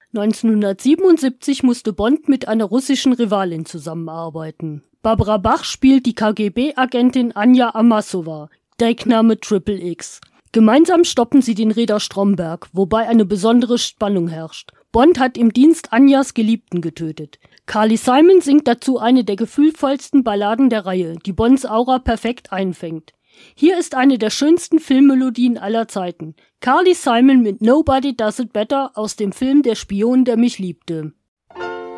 1977 musste Bond mit einer russischen Rivalin zusammenarbeiten. Barbara Bach spielt die KGB-Agentin Anja Amassowa, Deckname Triple X. Gemeinsam stoppen sie den Reeder Stromberg, wobei eine besondere Spannung herrscht. Bond hat im Dienst Anjas Geliebten getötet. Carly Simon singt dazu eine der gefühlvollsten Balladen der Reihe, die Bonds Aura perfekt einfängt. Hier ist eine der schönsten Filmmelodien aller Zeiten. Carly Simon mit Nobody Does It Better aus dem Film Der Spion, der mich liebte.